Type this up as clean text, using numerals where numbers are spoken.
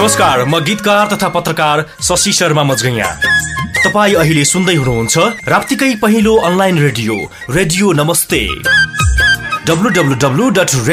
नमस्कार, म गीतकार तथा पत्रकार शशि शर्मा मजगैया। तपाईँ अहिले सुन्दै हुनुहुन्छ राप्तीकै पहिलो अनलाइन रेडियो नमस्ते। www